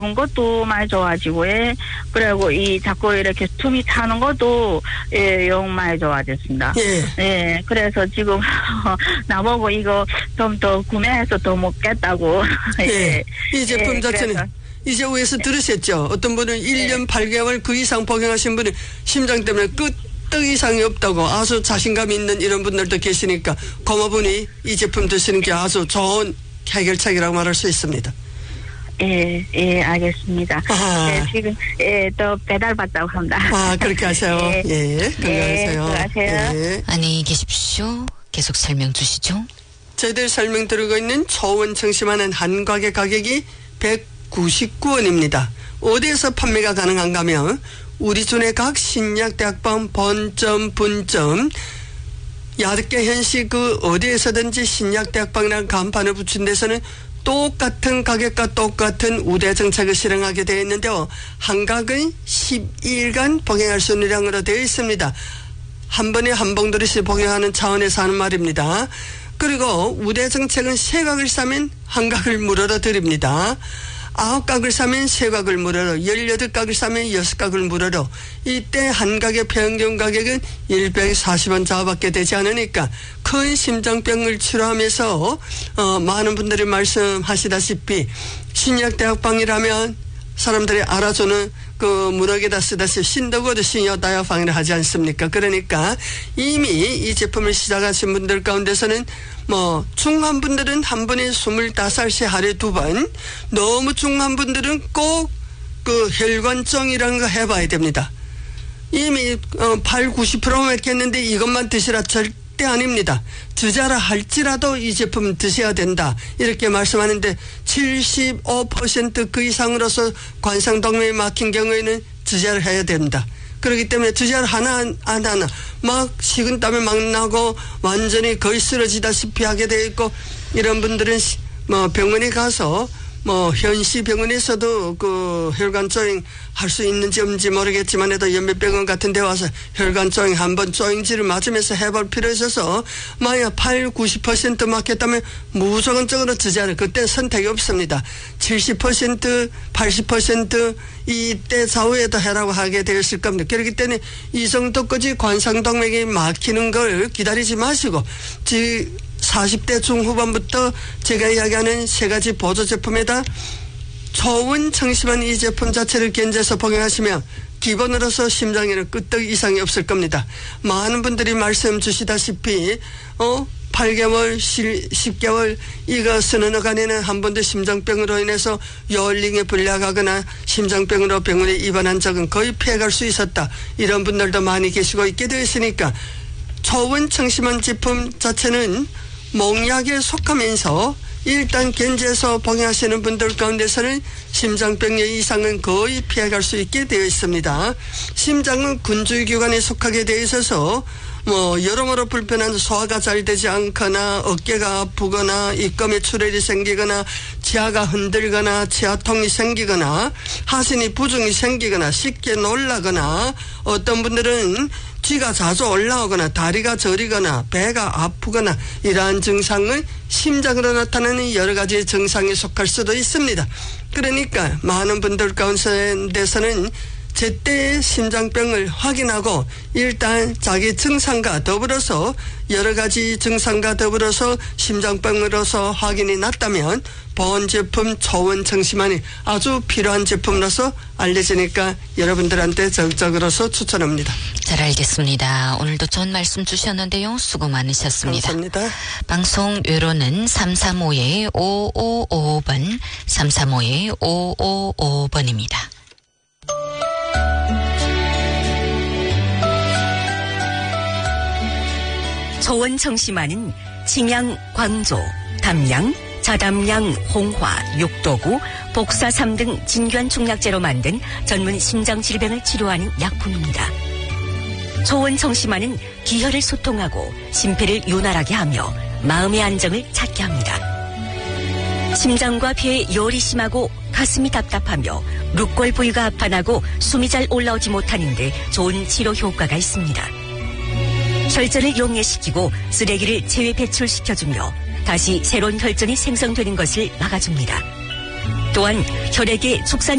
것도 많이 좋아지고, 예. 그리고 자꾸 이렇게 숨이 차는 것도, 예, 영 많이 좋아졌습니다. 예. 예, 그래서 지금, 나보고 이거 좀 더 구매해서 더 먹겠다고. 예. 이 제품 예, 자체는 그래서. 이제 위에서 들으셨죠? 어떤 분은 1년 8개월 그 이상 복용하신 분은 심장 때문에 끄떡 이상이 없다고 아주 자신감 있는 이런 분들도 계시니까 고모분이 이 제품 드시는 게 아주 좋은 해결책이라고 말할 수 있습니다. 예, 예, 알겠습니다. 예, 지금, 예, 또 배달받자고 합니다. 아, 그렇게 하세요. 예, 건강하세요. 건강하세요. 예. 안녕히 계십시오. 계속 설명 주시죠. 저희들 설명드리고 있는 초원 청심환은 한 가게 가격이 199원입니다. 어디에서 판매가 가능한가 하면 우리 존의 각 신약대학방 본점, 분점, 얇게 현시 그 어디에서든지 신약대학방이라는 간판을 붙인 데서는 똑같은 가격과 똑같은 우대 정책을 실행하게 되어 있는데요. 한각은 12일간 복용할 수 있는 량으로 되어 있습니다. 한 번에 한 봉돌이씩 복용하는 차원에서 하는 말입니다. 그리고 우대 정책은 3각을 사면 한 각을 무료로 드립니다. 9각을 사면 3각을 무료로, 18각을 사면 6각을 무료로. 이때 한 각의 평균 가격은 140원 자밖에 되지 않으니까 큰 심장병을 치료하면서 많은 분들이 말씀하시다시피 신약대학방이라면 사람들이 알아주는 그 문학에다 쓰다시피 신더고도 신여다약방이라 하지 않습니까? 그러니까 이미 이 제품을 시작하신 분들 가운데서는 중한 분들은 한 번에 25시 하루에 2번, 너무 중한 분들은 꼭 그 혈관증이라는 거 해봐야 됩니다. 이미 80~90% 했겠는데 이것만 드시라 절대 아닙니다. 드자라 할지라도 이 제품 드셔야 된다 이렇게 말씀하는데 75% 그 이상으로서 관상동맥이 막힌 경우에는 드자를 해야 됩니다. 그렇기 때문에 드자를 하나 막 식은땀이 막 나고 완전히 거의 쓰러지다시피 하게 되어 있고, 이런 분들은 병원에 가서 현시 병원에서도 그 혈관 조잉 할 수 있는지 없는지 모르겠지만 해도 연매병원 같은 데 와서 혈관 조잉 한번 조잉지를 맞으면서 해볼 필요 있어서 만약 80~90% 맞겠다면 무조건적으로 드자를, 그때 선택이 없습니다. 70%, 80% 이때 좌우에도 해라고 하게 되었을 겁니다. 그렇기 때문에 이 정도까지 관상동맥이 막히는 걸 기다리지 마시고 40대 중후반부터 제가 이야기하는 3가지 보조 제품에다 초원 청심환 이 제품 자체를 견제해서 복용하시면 기본으로서 심장에는 끄떡 이상이 없을 겁니다. 많은 분들이 말씀 주시다시피 8개월, 10개월 이거 쓰는 어간에는 한 번도 심장병으로 인해서 요얼링에 불려가거나 심장병으로 병원에 입원한 적은 거의 피해갈 수 있었다. 이런 분들도 많이 계시고 있게 되어 있으니까 초원 청심환 제품 자체는 몽약에 속하면서 일단 견제해서 복용하시는 분들 가운데서는 심장병의 이상은 거의 피해갈 수 있게 되어 있습니다. 심장은 군주기관에 속하게 되어 있어서 여러모로 불편한 소화가 잘 되지 않거나 어깨가 아프거나 입금에 출혈이 생기거나 치아가 흔들거나 치아통이 생기거나 하신이 부종이 생기거나 쉽게 놀라거나 어떤 분들은 쥐가 자주 올라오거나 다리가 저리거나 배가 아프거나 이러한 증상은 심장으로 나타나는 여러 가지 증상에 속할 수도 있습니다. 그러니까 많은 분들 가운데서는 제때 심장병을 확인하고 일단 자기 증상과 더불어서 여러 가지 증상과 더불어서 심장병으로서 확인이 났다면 보온 제품 초원 청심환이 아주 필요한 제품으로서 알려지니까 여러분들한테 적극적으로서 추천합니다. 잘 알겠습니다. 오늘도 좋은 말씀 주셨는데요. 수고 많으셨습니다. 감사합니다. 방송 외로는 335-5555번 335-5555번입니다. 초원 청심환은 칭양, 광조, 담양, 자담양, 홍화, 육도구, 복사삼 등 진귀한 중약재로 만든 전문 심장질병을 치료하는 약품입니다. 초원 청심환은 기혈을 소통하고 심폐를 윤활하게 하며 마음의 안정을 찾게 합니다. 심장과 폐에 열이 심하고 가슴이 답답하며 룩골 부위가 아파나고 숨이 잘 올라오지 못하는 데 좋은 치료 효과가 있습니다. 혈전을 용해시키고 쓰레기를 체외 배출시켜주며 다시 새로운 혈전이 생성되는 것을 막아줍니다. 또한 혈액의 촉산